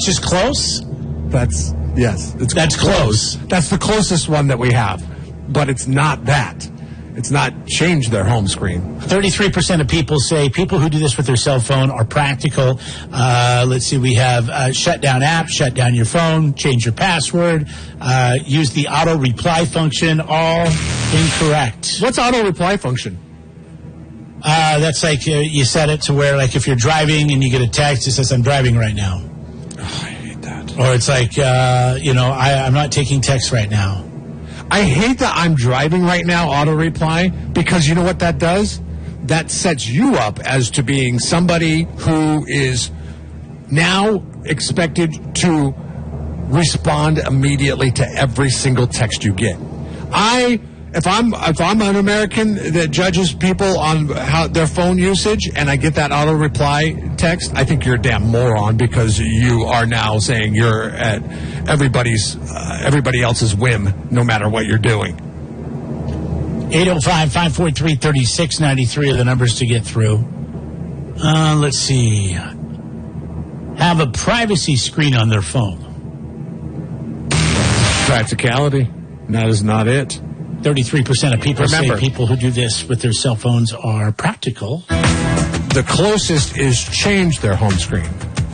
is close? Yes. That's close. That's the closest one that we have. But it's not that. It's not change their home screen. 33% of people say people who do this with their cell phone are practical. Let's see, we have shut down apps, shut down your phone, change your password, use the auto reply function, all incorrect. What's auto reply function? That's like you set it to where, like, if you're driving and you get a text, it says, I'm driving right now. Oh, I hate that. Or it's like, I'm not taking texts right now. I hate that I'm driving right now, auto reply, because you know what that does? That sets you up as to being somebody who is now expected to respond immediately to every single text you get. If I'm an American that judges people on how their phone usage and I get that auto reply text, I think you're a damn moron because you are now saying you're at everybody else's whim no matter what you're doing. 805-543-3693 are the numbers to get through. Let's see. Have a privacy screen on their phone. Practicality. That is not it. 33% of people say people who do this with their cell phones are practical. The closest is change their home screen.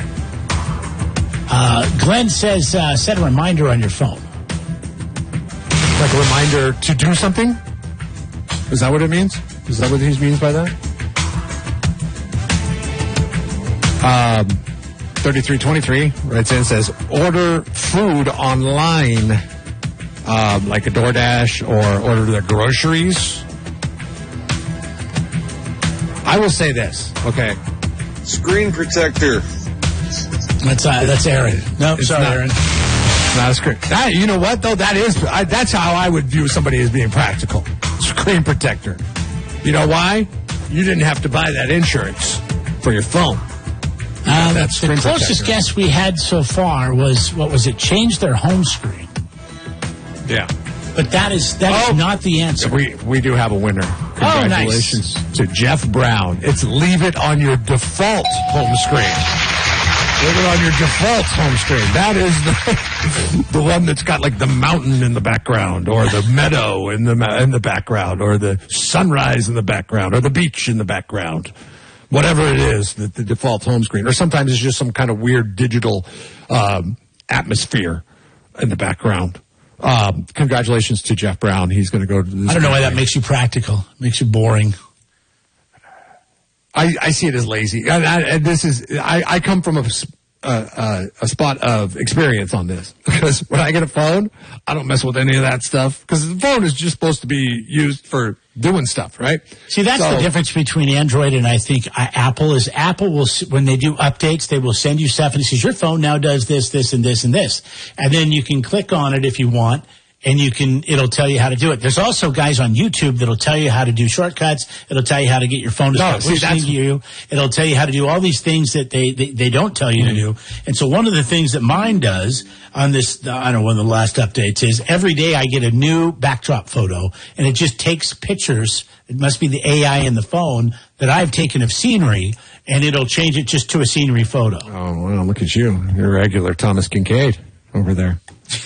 Glenn says set a reminder on your phone. Like a reminder to do something? Is that what it means? Is that what he means by that? 3323 writes in and says, order food online, like a DoorDash, or order their groceries. I will say this, okay? Screen protector. That's Aaron. No, sorry, Aaron. Not a screen. You know what, though? That's how I would view somebody as being practical. Screen protector. You know why? You didn't have to buy that insurance for your phone. That's the closest guess we had so far was, what was it? Change their home screen. Yeah. But that is not the answer. We do have a winner. Congratulations to Jeff Brown. It's leave it on your default home screen. Leave it on your default home screen. That is the one that's got like the mountain in the background, or the meadow in the background, or the sunrise in the background, or the beach in the background. Whatever it is, the default home screen. Or sometimes it's just some kind of weird digital atmosphere in the background. Congratulations to Jeff Brown. He's going to go to this. I don't know why that makes you practical. It makes you boring. I see it as lazy. I come from a spot of experience on this, because when I get a phone, I don't mess with any of that stuff, because the phone is just supposed to be used for doing stuff, right? See, that's the difference between Android and I think Apple is Apple will, when they do updates, they will send you stuff and it says your phone now does this, this, and this, and this. And then you can click on it if you want, and it'll tell you how to do it. There's also guys on YouTube that'll tell you how to do shortcuts. It'll tell you how to get your phone to start listening to you. It'll tell you how to do all these things that they don't tell you to do. And so one of the things that mine does on this, I don't know, one of the last updates is every day I get a new backdrop photo, and it just takes pictures. It must be the AI in the phone that I've taken of scenery, and it'll change it just to a scenery photo. Oh, well, look at you. You're a regular Thomas Kincaid over there.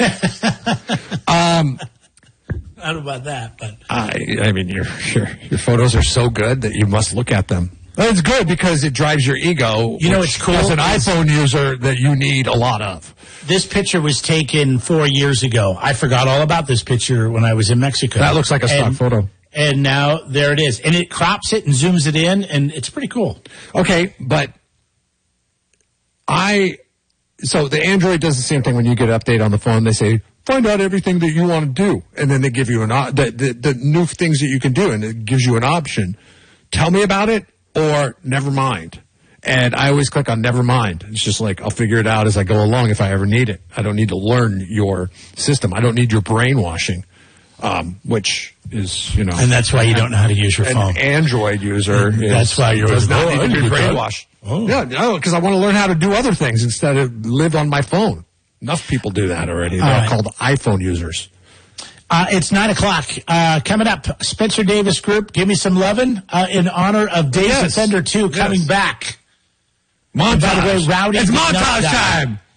I don't know about that, but I mean, your photos are so good that you must look at them. Well, it's good because it drives your ego. You know, it's cool. As an iPhone user, that you need a lot of. This picture was taken 4 years ago. I forgot all about this picture when I was in Mexico. That looks like a stock photo. And now there it is, and it crops it and zooms it in, and it's pretty cool. Okay, but So the Android does the same thing when you get an update on the phone. They say, find out everything that you want to do. And then they give you the new things that you can do, and it gives you an option. Tell me about it, or never mind. And I always click on never mind. It's just like, I'll figure it out as I go along if I ever need it. I don't need to learn your system. I don't need your brainwashing, which is, you know. And that's why you don't know how to use your phone. An Android user that's why does not need to be brainwashed. Oh. Yeah, no, because I want to learn how to do other things instead of live on my phone. Enough people do that already. They're called iPhone users. It's 9 o'clock. Coming up, Spencer Davis Group, Give Me Some Lovin', in honor of Days of Thunder 2 coming back. Montage. By the way, Rowdy. It's montage time.